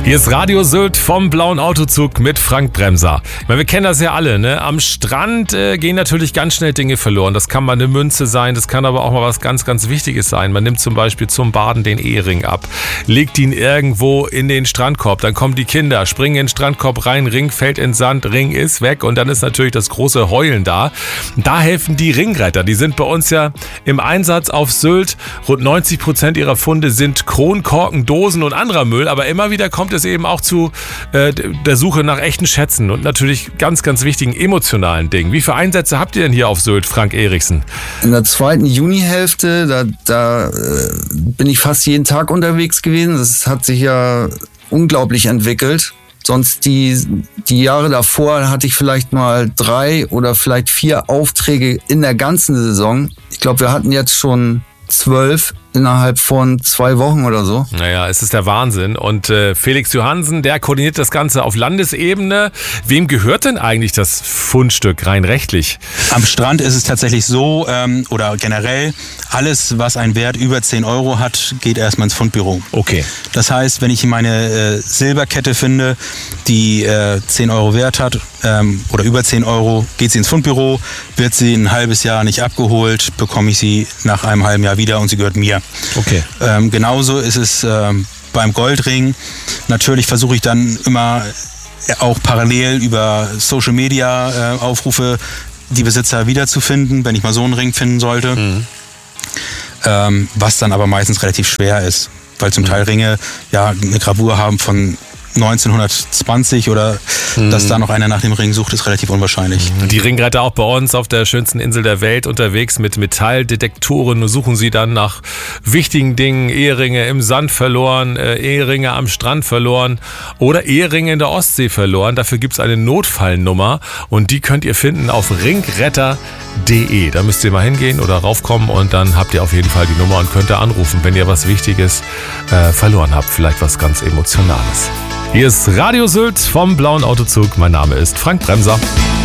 Hier ist Radio Sylt vom blauen Autozug mit Frank Bremser. Ich meine, wir kennen das ja alle, ne? Am Strand gehen natürlich ganz schnell Dinge verloren. Das kann mal eine Münze sein, das kann aber auch mal was ganz, ganz Wichtiges sein. Man nimmt zum Beispiel zum Baden den Ehering ab, legt ihn irgendwo in den Strandkorb, dann kommen die Kinder, springen in den Strandkorb rein, Ring fällt in Sand, Ring ist weg und dann ist natürlich das große Heulen da. Da helfen die Ringretter, die sind bei uns ja im Einsatz auf Sylt. Rund 90% ihrer Funde sind Kronkorken, Dosen und anderer Müll, aber immer wieder kommt es eben auch zu der Suche nach echten Schätzen und natürlich ganz, ganz wichtigen emotionalen Dingen. Wie viele Einsätze habt ihr denn hier auf Sylt, Frank Erichsen? In der zweiten Junihälfte, da bin ich fast jeden Tag unterwegs gewesen. Das hat sich ja unglaublich entwickelt. Sonst die Jahre davor hatte ich vielleicht mal 3 oder vielleicht 4 Aufträge in der ganzen Saison. Ich glaube, wir hatten jetzt schon 12 innerhalb von 2 Wochen oder so. Naja, es ist der Wahnsinn. Und Felix Johansen, der koordiniert das Ganze auf Landesebene. Wem gehört denn eigentlich das Fundstück rein rechtlich? Am Strand ist es tatsächlich so, oder generell, alles, was einen Wert über 10 Euro hat, geht erstmal ins Fundbüro. Okay. Das heißt, wenn ich meine Silberkette finde, die 10 Euro Wert hat, oder über 10 Euro, geht sie ins Fundbüro, wird sie ein halbes Jahr nicht abgeholt, bekomme ich sie nach einem halben Jahr wieder und sie gehört mir. Okay. Genauso ist es beim Goldring. Natürlich versuche ich dann immer auch parallel über Social Media Aufrufe die Besitzer wiederzufinden, wenn ich mal so einen Ring finden sollte. Mhm. Was dann aber meistens relativ schwer ist, weil zum Teil Ringe ja eine Gravur haben von 1920 oder dass da noch einer nach dem Ring sucht, ist relativ unwahrscheinlich. Die Ringretter auch bei uns auf der schönsten Insel der Welt unterwegs mit Metalldetektoren. Suchen sie dann nach wichtigen Dingen, Eheringe im Sand verloren, Eheringe am Strand verloren oder Eheringe in der Ostsee verloren. Dafür gibt es eine Notfallnummer und die könnt ihr finden auf ringretter.de. Da müsst ihr mal hingehen oder raufkommen und dann habt ihr auf jeden Fall die Nummer und könnt da anrufen, wenn ihr was Wichtiges verloren habt. Vielleicht was ganz Emotionales. Hier ist Radio Sylt vom blauen Autozug. Mein Name ist Frank Bremser.